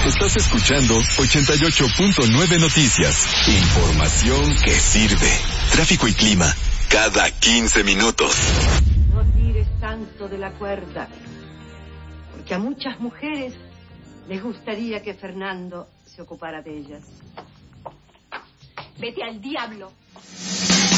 Estás escuchando 88.9 Noticias. Información que sirve. Tráfico y clima cada 15 minutos. No tires tanto de la cuerda, porque a muchas mujeres les gustaría que Fernando se ocupara de ellas. Vete al diablo.